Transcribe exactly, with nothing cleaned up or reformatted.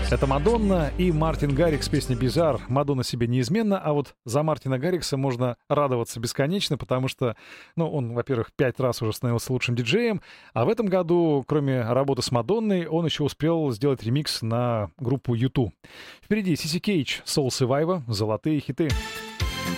Это Мадонна и Мартин Гаррикс с песней «Bizarre». Мадонна себе неизменна, а вот за Мартина Гаррикса можно радоваться бесконечно, потому что, ну, он, во-первых, пять раз уже становился лучшим диджеем, а в этом году, кроме работы с Мадонной, он еще успел сделать ремикс на группу ю ту. Впереди си си Cage, Soul Survivor, золотые хиты.